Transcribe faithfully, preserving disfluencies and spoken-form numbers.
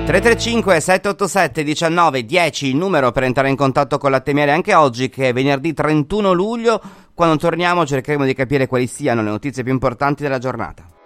tre tre cinque sette otto sette uno nove uno zero il numero per entrare in contatto con Latte e Miele anche oggi, che è venerdì trentuno luglio. Quando torniamo cercheremo di capire quali siano le notizie più importanti della giornata.